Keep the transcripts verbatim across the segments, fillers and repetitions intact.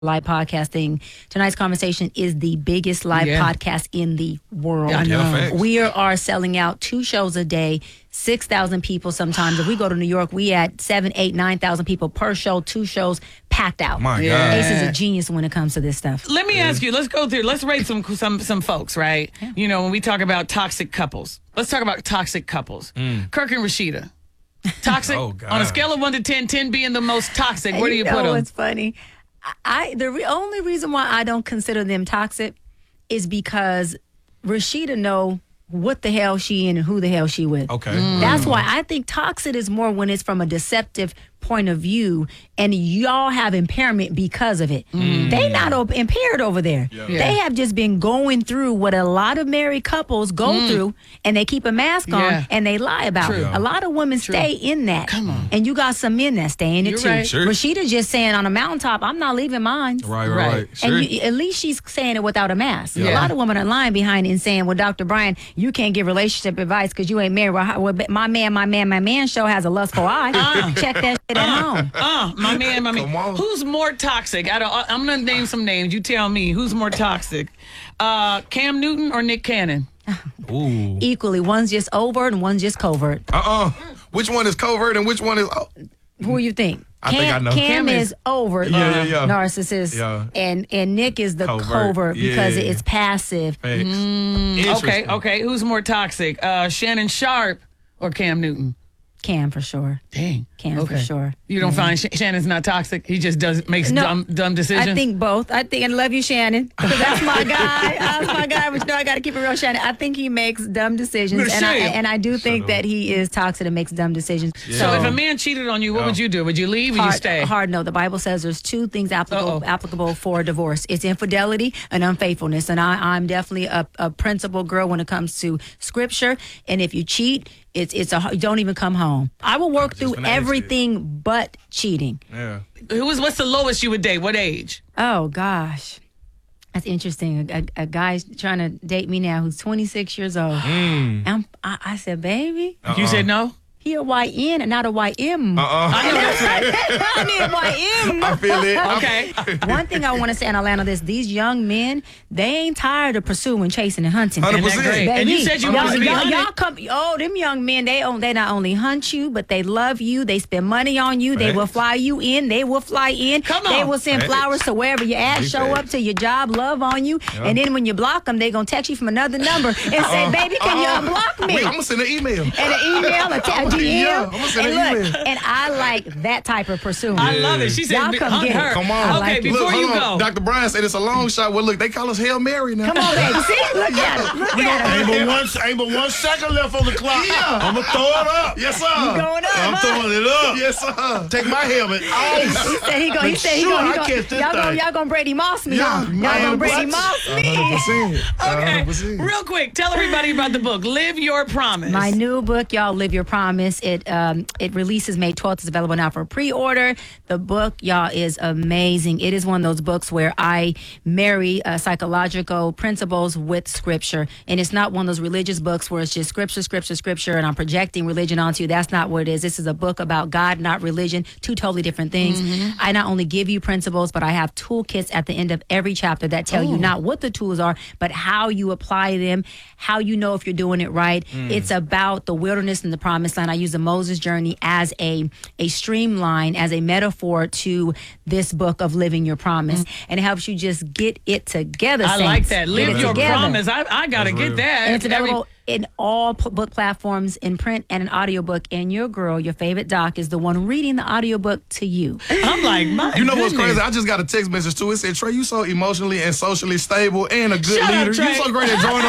live podcasting. Tonight's conversation is the biggest live Yeah. podcast in the world. Yeah, I know. Yeah, facts. We are, are selling out two shows a day, six thousand people sometimes. If we go to New York, we at seven, eight, nine thousand people per show, two shows packed out. My Yeah. God. Ace is a genius when it comes to this stuff. Let me ask you, let's go through, let's rate some some some folks, right? You know, when we talk about toxic couples, let's talk about toxic couples. Kirk and Rashida. Toxic, Oh, God. on a scale of one to ten, ten being the most toxic, where do you know put them? what's funny? I the re- only reason why I don't consider them toxic is because Rashida know what the hell she in and who the hell she with. Okay. That's why I think toxic is more when it's from a deceptive point of view and y'all have impairment because of it. They not op- impaired over there. Yeah. Yeah. They have just been going through what a lot of married couples go through, and they keep a mask on Yeah. and they lie about True. it. A lot of women stay in that. Come on. And you got some men that stay in it You're too. right. Sure. Rashida's just saying on a mountaintop, I'm not leaving mine. Right, Right. right, right. Sure. And you, at least she's saying it without a mask. A Yeah. lot of women are lying behind it and saying, well, Doctor Brian, you can't give relationship advice because you ain't married. Well, well, my man, my man, my man show has a lustful eye. Check that shit at home. Uh, my man, my man. Come on. Who's more toxic? I don't, I'm going to name some names. You tell me who's more toxic. Uh, Cam Newton or Nick Cannon? Ooh. Equally, one's just overt and one's just covert. Uh-uh. Which one is covert and which one is... Oh. Who you think? I think I know. Cam, Cam is, is- overt, Yeah, uh, yeah, yeah. narcissist, Yeah. and and Nick is the covert, Covert, because yeah. it's passive. Facts. Okay, Interesting. okay. Who's more toxic? Uh, Shannon Sharp or Cam Newton? Cam for sure. Dang. Cam for Okay. sure. You don't find Sh- Shannon's not toxic? He just does makes No, dumb dumb decisions? I think both. I think, and love you, Shannon, because that's my guy. That's my guy. But you know, I got to keep it real, Shannon. I think he makes dumb decisions, Good and I, shit. and I do think up. that he is toxic and makes dumb decisions. So if a man cheated on you, what Yeah. would you do? Would you leave or you hard, stay? hard no. The Bible says there's two things applicable Uh-oh. applicable for divorce. It's infidelity and unfaithfulness. And I, I'm definitely a, a principled girl when it comes to scripture. And if you cheat, it's it's a don't even come home. I will work through finna ask you. everything but cheating. Yeah. Who is what's the lowest you would date? What age? Oh gosh. That's interesting. A, a, a guy's trying to date me now who's twenty-six years old. Mm. I'm, I, I said, baby, You said no? he a Y N and not a Y M. Uh-uh. I know that's right. I need a Y M. I feel it. Okay. One thing I want to say, and I'll land on this: these young men, they ain't tired of pursuing, chasing, and hunting. one hundred Isn't that percent. great? And you Baby, said you y'all, wanted to be y'all, hunted. y'all come. Oh, them young men, they own. They not only hunt you, but they love you. They spend money on you. They Facts. will fly you in. They will fly in. Come They on. will send Facts. flowers to wherever you're at. Big Show up facts. to your job, love on you, and then when you block them, they gonna text you from another number and say, "Baby, can you Uh-uh. unblock me?" Wait, I'm going to send an email. and an email, a, t- a I'ma- D M. yeah, I'ma send and an look, email. and I like that type of pursuit. I love it. She said Y'all come hunt get it. her. Come on. I Okay, like it. before Look, you hold go. on. Doctor Brian said it's a long shot. Well, look, they call us Hail Mary now. Come on, baby. See, look at it. Look at it. Ain't but one, ain't but one second left on the clock. Yeah. I'm gonna throw it up. Yes, sir. Going up. I'm huh? throwing it up. Yes, sir. Take my helmet He off. said he gonna. He Make said he sure gonna. He I gonna catch this y'all gonna thing. y'all gonna Brady Moss me. Yeah, huh? Y'all gonna Brady Moss me. one hundred percent. Okay, one hundred percent. real quick, tell everybody about the book, Live Your Promise. My new book, y'all, Live Your Promise. It um it releases May twelfth. It's available now for pre-order. The book, y'all, is amazing. It is one of those books where I marry uh, psychological principles with scripture, and it's not one of those religious books where it's just scripture, scripture, scripture, and I'm projecting religion onto you. That's not what it is. This is a book about God, not religion. Two totally different things. I not only give you principles, but I have toolkits at the end of every chapter that tell you not what the tools are, but how you apply them, how you know if you're doing it right. It's about the wilderness and the promised land. I use the Moses journey as a a streamline, as a metaphor to this book of living your promise, and it helps you just get it together. I saints. like that. Get Live it Your together. Promise. I, I got to That's get real. that. And it's Every- available in all p- book platforms, in print and an audiobook. And your girl, your favorite doc, is the one reading the audiobook to you. I'm like, my You know what's goodness. crazy? I just got a text message too. It said, Trey, you so emotionally and socially stable and a good Shut up, leader. Trey. You so great at joining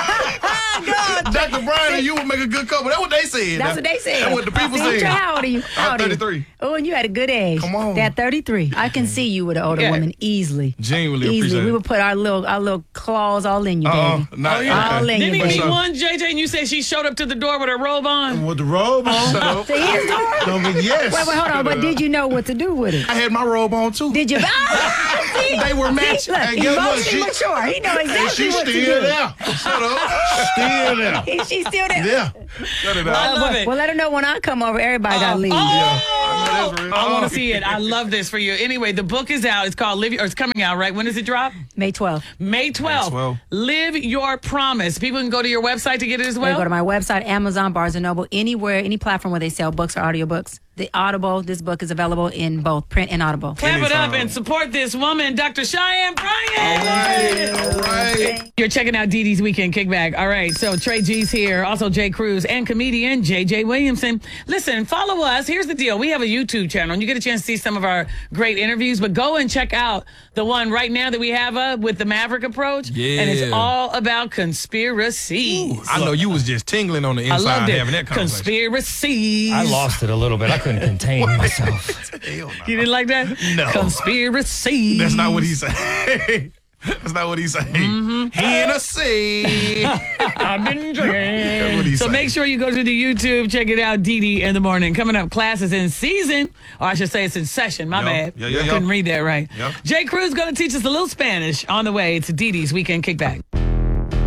up. Doctor Brian and you would make a good couple. That's what they said. That's what they said. That's what the people See, said. Trey, how old are you? How I'm old are you? thirty-three. Oh, and you had a good age. Come on. That thirty-three. I can see you with an older Yeah. woman easily. Genuinely Easily. appreciate We it. would put our little our little claws all in you, Uh-uh. baby. Not, Oh, yeah. All okay. in Didn't you, he baby. meet one, J J, and you said she showed up to the door with her robe on? With the robe on. Shut up. To his door? No, but yes. Wait, wait, hold on. But did you know what to do with it? I had my robe on too. Did you? Ah, see? They were See? matching. Look, And guess what? emotionally She- mature. He know And exactly she's what to still do. there. Shut up. Still there. He- She's still there. Yeah. Shut it I up. love it. Well, let her know when I come over, everybody got to leave. Oh, That's real. I want to see it. I love this for you. Anyway, the book is out. It's called Live, or it's coming out, right? When does it drop? May twelfth. May twelfth. May twelfth. Live Your Promise. People can go to your website to get it as They well. go to my website, Amazon, Barnes and Noble, anywhere, any platform where they sell books or audiobooks. The Audible, this book is available in both print and Audible. Clap it up Anytime. and support this woman, Doctor Cheyenne Bryant. All right. All right. You're checking out Dee Dee's Weekend Kickback. All right, so Trey G's here, also Jay Cruz, and comedian J J Williamson. Listen, follow us. Here's the deal. We have a YouTube channel, and you get a chance to see some of our great interviews, but go and check out the one right now that we have up with the Maverick approach. Yeah. And it's all about conspiracies. I know you was just tingling on the I inside loved it. having that conversation. Conspiracies. I lost it a little bit. I couldn't contain myself. Hell no. You didn't like that? No. Conspiracies. That's not what he said. That's not what he said. Mm-hmm. Hennessy. I've been drinking. That's what he So said. make sure you go to the YouTube, check it out, Dee Dee in the morning. Coming up, class is in season, or I should say it's in session. My Yo, bad. yeah, yeah, I yeah. couldn't read that right. Yep. Jay Cruz going to teach us a little Spanish on the way to Dee Dee's Weekend Kickback.